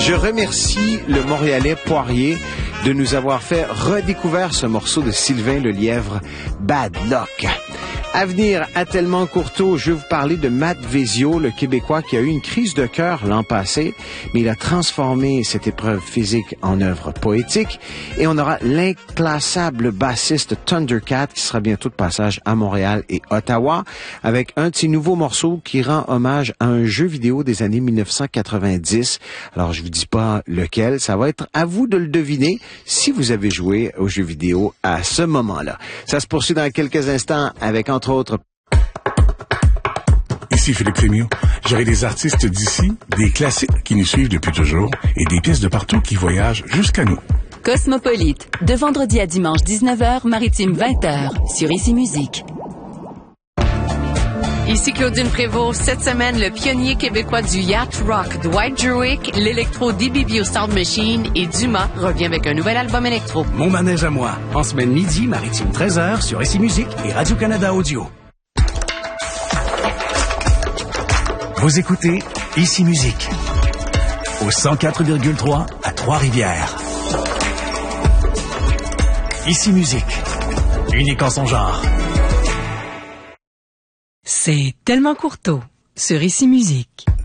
Je remercie le Montréalais Poirier de nous avoir fait redécouvrir ce morceau de Sylvain Lelièvre, Bad Luck. À venir, à Tellement Courteau, je vais vous parler de Matt Vezio, le Québécois qui a eu une crise de cœur l'an passé, mais il a transformé cette épreuve physique en œuvre poétique. Et on aura l'inclassable bassiste Thundercat qui sera bientôt de passage à Montréal et Ottawa avec un de ses nouveaux morceaux qui rend hommage à un jeu vidéo des années 1990. Alors, je vous dis pas lequel, ça va être à vous de le deviner si vous avez joué aux jeux vidéo à ce moment-là. Ça se poursuit dans quelques instants avec entre autres. Ici Philippe Fémiot. J'aurai des artistes d'ici, des classiques qui nous suivent depuis toujours et des pièces de partout qui voyagent jusqu'à nous. Cosmopolite, de vendredi à dimanche 19h, maritime 20h, sur Ici Musique. Ici Claudine Prévost. Cette semaine, le pionnier québécois du yacht rock, Dwight Druick, l'électro DBBO Sound Machine et Dumas revient avec un nouvel album électro. Mon manège à moi, en semaine midi, maritime 13h, sur Ici Musique et Radio-Canada Audio. Vous écoutez Ici Musique, au 104,3 à Trois-Rivières. Ici Musique, unique en son genre. C'est Tellement Courteau sur Ici Musique.